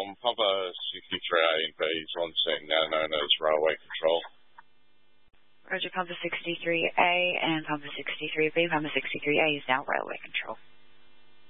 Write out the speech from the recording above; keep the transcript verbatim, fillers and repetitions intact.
from Papa sixty-three A and B is on scene, now known as Railway Control. Roger, Papa sixty-three A and Papa sixty-three B. Papa sixty-three A is now Railway Control.